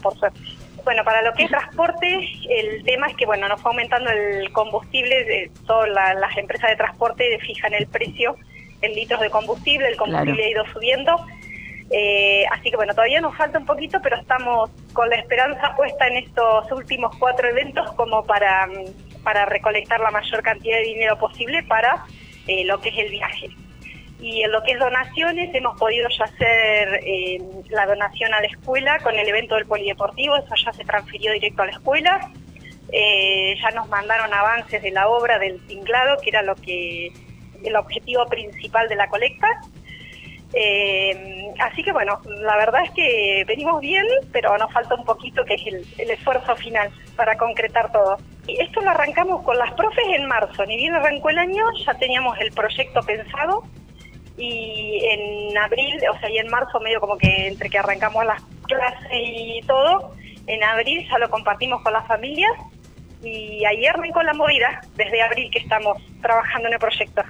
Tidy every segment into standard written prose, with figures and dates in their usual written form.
por suerte. Bueno, para lo que es transporte, el tema es que, bueno, nos fue aumentando el combustible, todas las empresas de transporte fijan el precio en litros de combustible, el combustible ha ido subiendo, así que, bueno, todavía nos falta un poquito, pero estamos con la esperanza puesta en estos últimos 4 eventos como para recolectar la mayor cantidad de dinero posible para lo que es el viaje. Y en lo que es donaciones, hemos podido ya hacer la donación a la escuela con el evento del polideportivo, eso ya se transfirió directo a la escuela. Ya nos mandaron avances de la obra del tinglado, que era el objetivo principal de la colecta. Así que bueno, la verdad es que venimos bien, pero nos falta un poquito, que es el esfuerzo final para concretar todo. Y esto lo arrancamos con las profes en marzo, ni bien arrancó el año, ya teníamos el proyecto pensado. Y en abril, o sea, y en marzo medio como que entre que arrancamos las clases y todo, en abril ya lo compartimos con las familias y ayer arrancó la movida, desde abril que estamos trabajando en el proyecto.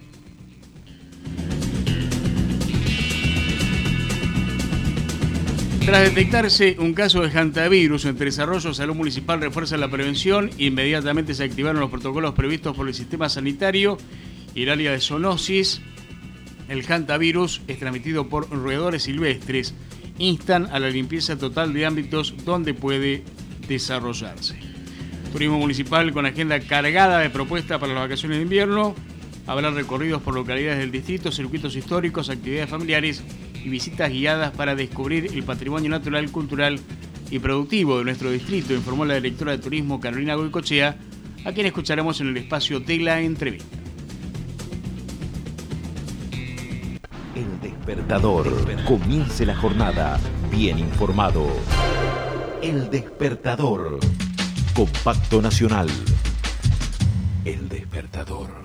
Tras detectarse un caso de hantavirus en Tres Arroyos, Salud Municipal refuerza la prevención. Inmediatamente se activaron los protocolos previstos por el sistema sanitario y el área de zoonosis. El hantavirus es transmitido por roedores silvestres. Instan a la limpieza total de ámbitos donde puede desarrollarse. Turismo municipal con agenda cargada de propuestas para las vacaciones de invierno. Habrá recorridos por localidades del distrito, circuitos históricos, actividades familiares y visitas guiadas para descubrir el patrimonio natural, cultural y productivo de nuestro distrito, informó la directora de Turismo Carolina Goicochea, a quien escucharemos en el espacio de la entrevista. El Despertador. Comience la jornada bien informado. El Despertador. Compacto Nacional. El Despertador.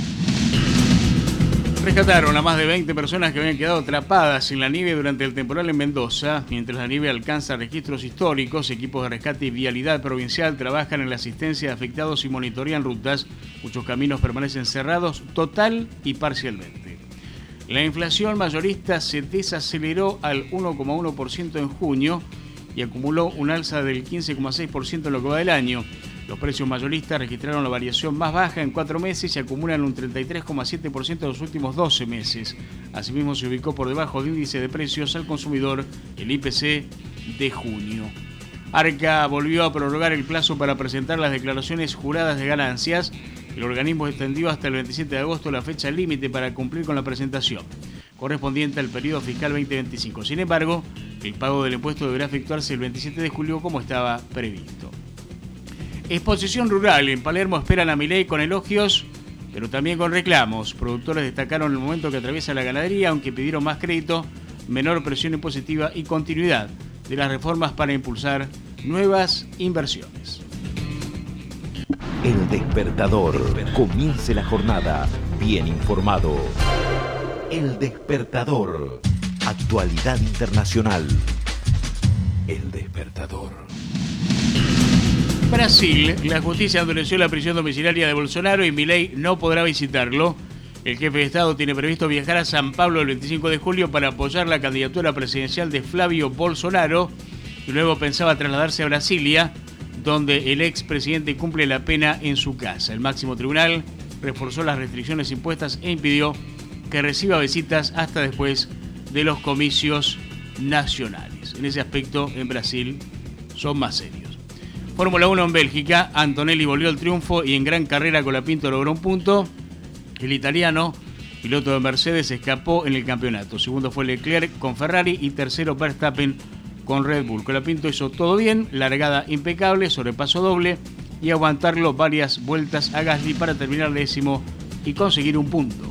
Rescataron a más de 20 personas que habían quedado atrapadas en la nieve durante el temporal en Mendoza. Mientras la nieve alcanza registros históricos, equipos de rescate y vialidad provincial trabajan en la asistencia de afectados y monitorean rutas. Muchos caminos permanecen cerrados total y parcialmente. La inflación mayorista se desaceleró al 1,1% en junio y acumuló un alza del 15,6% en lo que va del año. Los precios mayoristas registraron la variación más baja en 4 meses y acumulan un 33,7% en los últimos 12 meses. Asimismo, se ubicó por debajo del índice de precios al consumidor, el IPC de junio. Arca volvió a prorrogar el plazo para presentar las declaraciones juradas de ganancias. El organismo extendió hasta el 27 de agosto la fecha límite para cumplir con la presentación, correspondiente al periodo fiscal 2025. Sin embargo, el pago del impuesto deberá efectuarse el 27 de julio como estaba previsto. Exposición rural. En Palermo esperan a Milei con elogios, pero también con reclamos. Productores destacaron el momento que atraviesa la ganadería, aunque pidieron más crédito, menor presión impositiva y continuidad de las reformas para impulsar nuevas inversiones. El Despertador. Comience la jornada bien informado. El Despertador. Actualidad internacional. El Despertador. Brasil. La justicia endureció la prisión domiciliaria de Bolsonaro y Milei no podrá visitarlo. El jefe de Estado tiene previsto viajar a San Pablo el 25 de julio para apoyar la candidatura presidencial de Flavio Bolsonaro y luego pensaba trasladarse a Brasilia, donde el expresidente cumple la pena en su casa. El máximo tribunal reforzó las restricciones impuestas e impidió que reciba visitas hasta después de los comicios nacionales. En ese aspecto, en Brasil, son más serios. Fórmula 1 en Bélgica, Antonelli volvió al triunfo y en gran carrera Colapinto logró un punto. El italiano, piloto de Mercedes, escapó en el campeonato. Segundo fue Leclerc con Ferrari y tercero Verstappen con Red Bull. Colapinto hizo todo bien, largada impecable, sobrepaso doble y aguantarlo varias vueltas a Gasly para terminar décimo y conseguir un punto.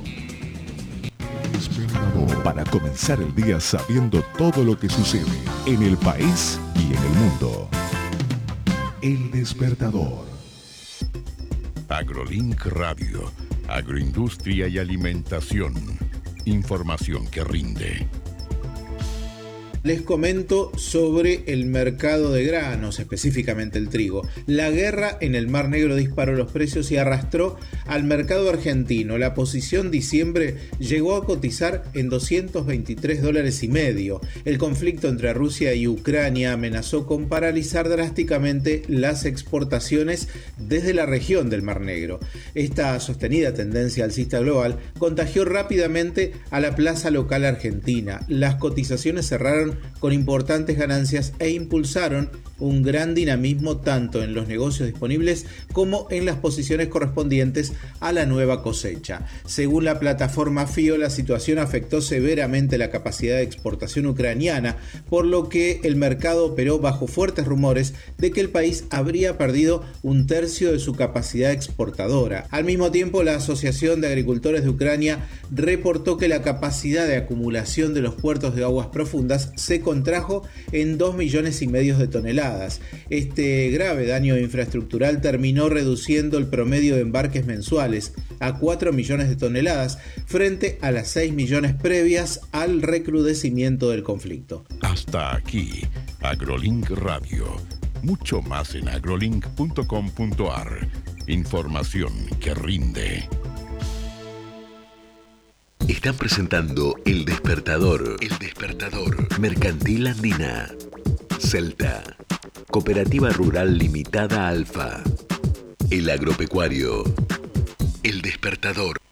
Para comenzar el día sabiendo todo lo que sucede en el país y en el mundo. El Despertador. AgroLink Radio. Agroindustria y alimentación. Información que rinde. Les comento sobre el mercado de granos, específicamente el trigo. La guerra en el Mar Negro disparó los precios y arrastró al mercado argentino. La posición diciembre llegó a cotizar en $223,5. El conflicto entre Rusia y Ucrania amenazó con paralizar drásticamente las exportaciones desde la región del Mar Negro. Esta sostenida tendencia alcista global contagió rápidamente a la plaza local argentina. Las cotizaciones cerraron con importantes ganancias e impulsaron un gran dinamismo tanto en los negocios disponibles como en las posiciones correspondientes a la nueva cosecha. Según la plataforma FIO, la situación afectó severamente la capacidad de exportación ucraniana, por lo que el mercado operó bajo fuertes rumores de que el país habría perdido 1/3 de su capacidad exportadora. Al mismo tiempo, la Asociación de Agricultores de Ucrania reportó que la capacidad de acumulación de los puertos de aguas profundas se contrajo en 2,5 millones de toneladas. Este grave daño infraestructural terminó reduciendo el promedio de embarques mensuales a 4 millones de toneladas frente a las 6 millones previas al recrudecimiento del conflicto. Hasta aquí, AgroLink Radio. Mucho más en agrolink.com.ar. Información que rinde. Están presentando El Despertador. El Despertador. Mercantil Andina. Celta. Cooperativa Rural Limitada Alfa. El Agropecuario. El Despertador.